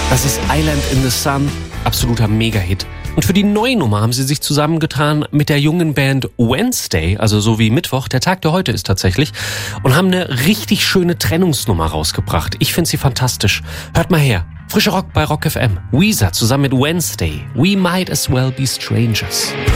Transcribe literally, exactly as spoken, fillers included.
Das ist Island in the Sun, absoluter Mega-Hit. Und für die neue Nummer haben sie sich zusammengetan mit der jungen Band Wednesday, also so wie Mittwoch, der Tag, der heute ist tatsächlich, und haben eine richtig schöne Trennungsnummer rausgebracht. Ich finde sie fantastisch. Hört mal her. Frischer Rock bei Rock F M. Weezer zusammen mit Wednesday. We might as well be strangers.